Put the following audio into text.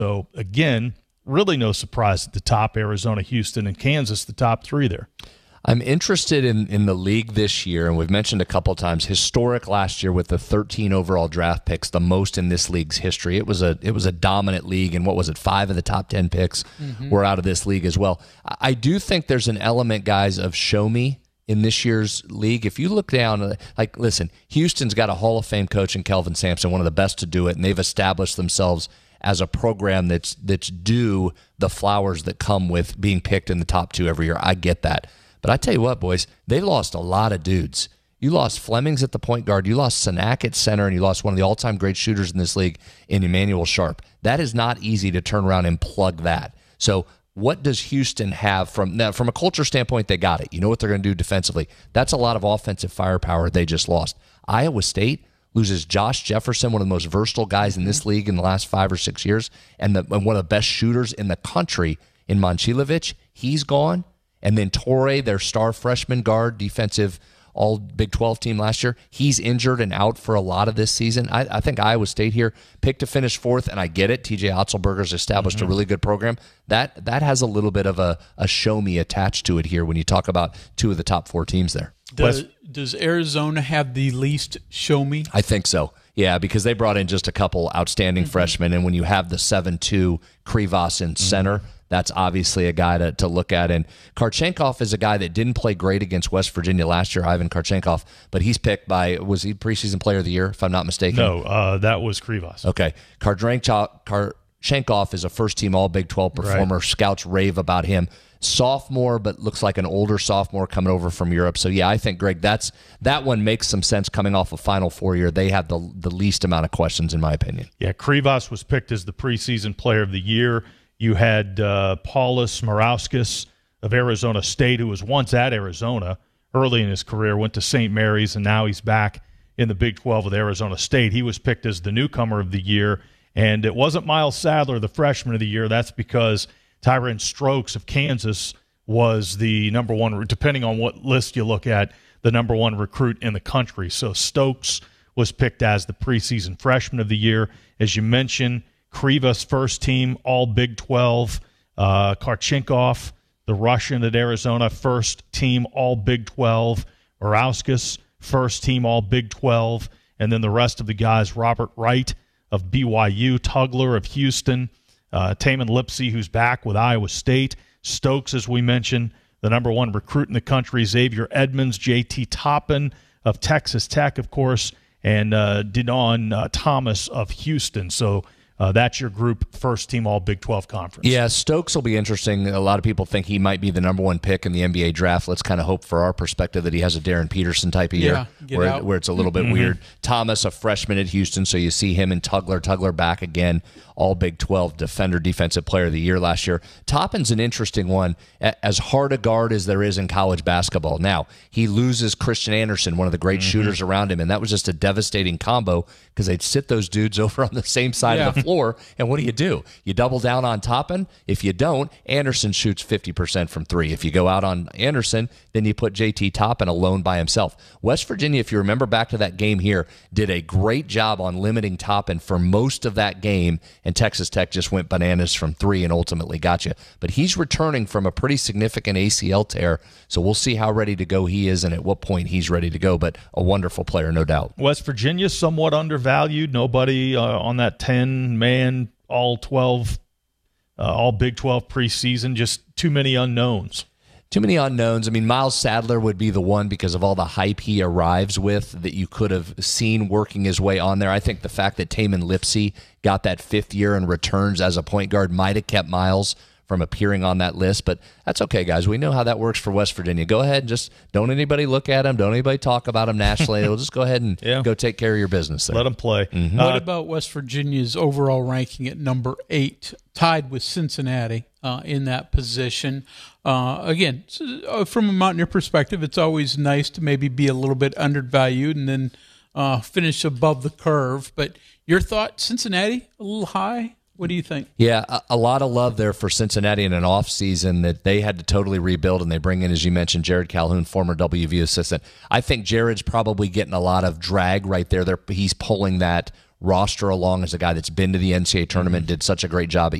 So, again, really no surprise at the top, Arizona, Houston, and Kansas, the top three there. I'm interested in the league this year, and we've mentioned a couple times, historic last year with the 13 overall draft picks, the most in this league's history. It was a dominant league, and what was it, 5 of the top 10 picks were out of this league as well. I do think there's an element, guys, of show me in this year's league. If you look down, like, listen, Houston's got a Hall of Fame coach in Kelvin Sampson, one of the best to do it, and they've established themselves as a program that's due the flowers that come with being picked in the top 2 every year. I get that. But I tell you what, boys, they lost a lot of dudes. You lost Flemings at the point guard, you lost Sanak at center, and you lost one of the all-time great shooters in this league in Emmanuel Sharp. That is not easy to turn around and plug that. So what does Houston have from a culture standpoint? They got it. You know what they're going to do defensively. That's a lot of offensive firepower they just lost. Iowa State loses Josh Jefferson, one of the most versatile guys in this league in the last 5 or 6 years, and one of the best shooters in the country in Momcilovic. He's gone. And then Torrey, their star freshman guard, defensive all Big 12 team last year, he's injured and out for a lot of this season. I think Iowa State here picked to finish 4th, and I get it. TJ Otzelberger's established a really good program. That has a little bit of a show me attached to it here when you talk about 2 of the top 4 teams there. Does Arizona have the least show me? I think so. Yeah, because they brought in just a couple outstanding freshmen, and when you have the 7-2 Krivas in center, that's obviously a guy to look at. And Karchenkov is a guy that didn't play great against West Virginia last year, Ivan Karchenkov, but he's picked by, was he preseason player of the year, if I'm not mistaken? No, that was Krivas. Okay. Karchenkov is a first-team All-Big 12 performer. Right. Scouts rave about him. Sophomore, but looks like an older sophomore coming over from Europe. So, yeah, I think, Greg, that one makes some sense coming off a Final Four year. They have the least amount of questions, in my opinion. Yeah, Krivas was picked as the preseason player of the year. You had Paulus Morauskas of Arizona State, who was once at Arizona early in his career, went to St. Mary's, and now he's back in the Big 12 with Arizona State. He was picked as the newcomer of the year, and it wasn't Miles Sadler, the freshman of the year. That's because Tyrone Stokes of Kansas was the number one, depending on what list you look at, the number one recruit in the country. So Stokes was picked as the preseason freshman of the year. As you mentioned, Krivas first team All Big 12. Karchenkov, the Russian at Arizona, first team All Big 12. Morauskas, first team All Big 12. And then the rest of the guys, Robert Wright of BYU, Tugler of Houston, Taman Lipsey, who's back with Iowa State, Stokes, as we mentioned, the number one recruit in the country, Xavier Edmonds, J.T. Toppin of Texas Tech, of course, and Didon Thomas of Houston. So that's your group, first team All Big 12 conference. Yeah, Stokes will be interesting. A lot of people think he might be the number one pick in the NBA draft. Let's kind of hope for our perspective that he has a Darren Peterson type of year where it's a little bit weird. Thomas, a freshman at Houston, so you see him and Tugler back again, All Big 12 defender, defensive player of the year last year. Toppin's an interesting one, as hard a guard as there is in college basketball. Now, he loses Christian Anderson, one of the great shooters around him, and that was just a devastating combo because they'd sit those dudes over on the same side of the floor, and what do? You double down on Toppin? If you don't, Anderson shoots 50% from 3. If you go out on Anderson, then you put JT Toppin alone by himself. West Virginia, if you remember back to that game here, did a great job on limiting Toppin for most of that game, and Texas Tech just went bananas from 3 and ultimately got you. But he's returning from a pretty significant ACL tear, so we'll see how ready to go he is and at what point he's ready to go, but a wonderful player, no doubt. West Virginia, somewhat undervalued. Nobody on that 10-man All 12, All Big 12 preseason, just too many unknowns. Too many unknowns. I mean, Miles Sadler would be the one because of all the hype he arrives with that you could have seen working his way on there. I think the fact that Taman Lipsey got that 5th year and returns as a point guard might have kept Miles from appearing on that list, but that's okay, guys. We know how that works for West Virginia. Go ahead and just don't anybody look at him. Don't anybody talk about him nationally. We'll just go ahead and go take care of your business there. Let them play. What about West Virginia's overall ranking at number 8, tied with Cincinnati in that position? Again, from a Mountaineer perspective, it's always nice to maybe be a little bit undervalued and then finish above the curve. But your thought, Cincinnati, a little high? What do you think? Yeah, a lot of love there for Cincinnati in an offseason that they had to totally rebuild, and they bring in, as you mentioned, Jared Calhoun, former WVU assistant. I think Jared's probably getting a lot of drag right there. He's pulling that roster along as a guy that's been to the NCAA tournament, did such a great job at